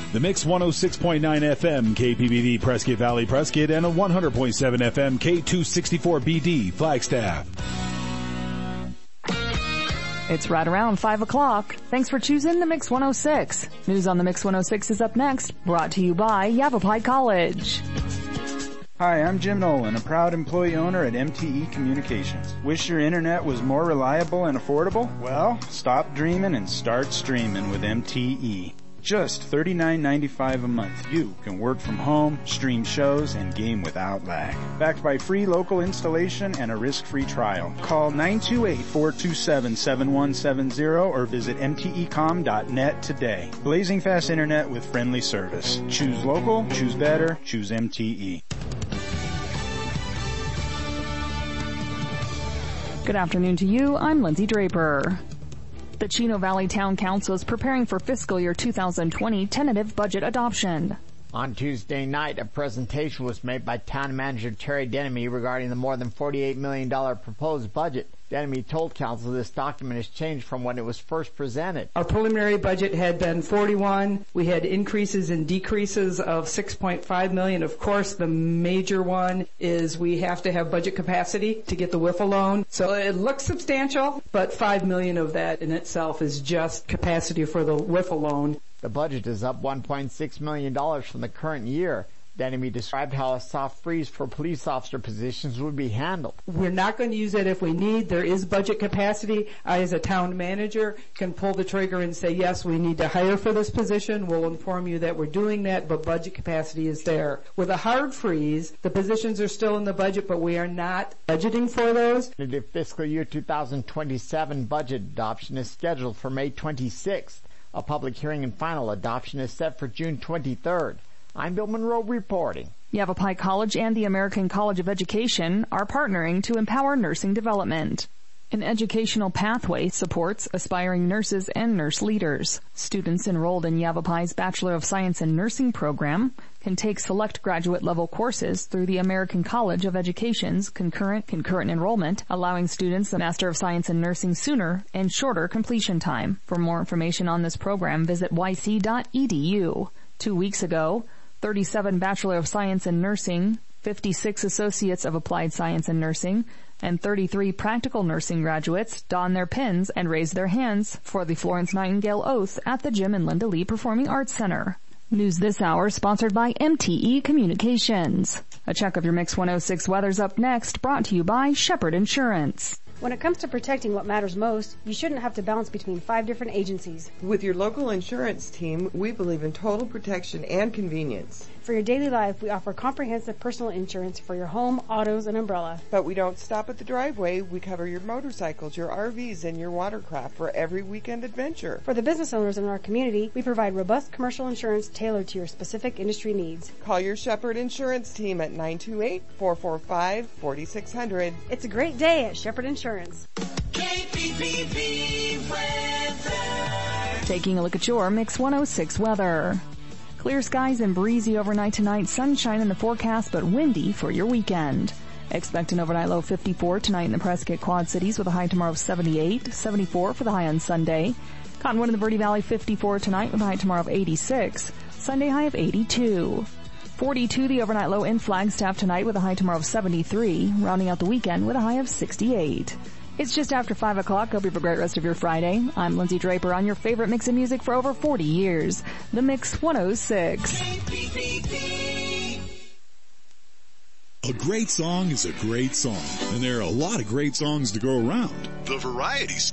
The Mix 106.9 FM, KPBD, Prescott Valley, Prescott, and a 100.7 FM, K264BD, Flagstaff. It's right around 5 o'clock. Thanks for choosing the Mix 106. News on the Mix 106 is up next, brought to you by Yavapai College. Hi, I'm Jim Nolan, a proud employee owner at MTE Communications. Wish your internet was more reliable and affordable? Well, stop dreaming and start streaming with MTE. Just $39.95 a month. You can work from home, stream shows, and game without lag. Backed by free local installation and a risk-free trial. Call 928-427-7170 or visit mtecom.net today. Blazing fast internet with friendly service. Choose local, choose better, choose MTE. Good afternoon to you. I'm Lindsay Draper. The Chino Valley Town Council is preparing for fiscal year 2020 tentative budget adoption. On Tuesday night, a presentation was made by Town Manager Terry Denemy regarding the more than $48 million proposed budget. Denemy told Council this document has changed from when it was first presented. Our preliminary budget had been 41. We had increases and decreases of $6.5 million. Of course, the major one is we have to have budget capacity to get the WIFA loan. So it looks substantial, but $5 million of that in itself is just capacity for the WIFA loan. The budget is up $1.6 million from the current year. Denemy described how a soft freeze for police officer positions would be handled. We're not going to use it if we need. There is budget capacity. I, as a town manager, can pull the trigger and say, yes, we need to hire for this position. We'll inform you that we're doing that, but budget capacity is there. With a hard freeze, the positions are still in the budget, but we are not budgeting for those. The fiscal year 2027 budget adoption is scheduled for May 26th. A public hearing and final adoption is set for June 23rd. I'm Bill Monroe reporting. Yavapai College and the American College of Education are partnering to empower nursing development. An educational pathway supports aspiring nurses and nurse leaders. Students enrolled in Yavapai's Bachelor of Science in Nursing program can take select graduate-level courses through the American College of Education's concurrent enrollment, allowing students the Master of Science in Nursing sooner and shorter completion time. For more information on this program, visit yc.edu. 2 weeks ago, 37 Bachelor of Science in Nursing, 56 Associates of Applied Science in Nursing, and 33 practical nursing graduates donned their pins and raised their hands for the Florence Nightingale Oath at the Jim and Linda Lee Performing Arts Center. News this hour sponsored by MTE Communications. A check of your Mix 106 weather's up next, brought to you by Shepherd Insurance. When it comes to protecting what matters most, you shouldn't have to bounce between 5 different agencies. With your local insurance team, we believe in total protection and convenience. For your daily life, we offer comprehensive personal insurance for your home, autos, and umbrella. But we don't stop at the driveway. We cover your motorcycles, your RVs, and your watercraft for every weekend adventure. For the business owners in our community, we provide robust commercial insurance tailored to your specific industry needs. Call your Shepherd Insurance team at 928-445-4600. It's a great day at Shepherd Insurance. KPPB weather. Taking a look at your Mix 106 weather. Clear skies and breezy overnight tonight. Sunshine in the forecast, but windy for your weekend. Expect an overnight low 54 tonight in the Prescott Quad Cities with a high tomorrow of 78, 74 for the high on Sunday. Cottonwood in the Verde Valley 54 tonight with a high tomorrow of 86, Sunday high of 82. 42 the overnight low in Flagstaff tonight with a high tomorrow of 73, rounding out the weekend with a high of 68. It's just after 5 o'clock. Hope you have a great rest of your Friday. I'm Lindsay Draper on your favorite mix of music for over 40 years. The Mix 106. A great song is a great song, and there are a lot of great songs to go around. The variety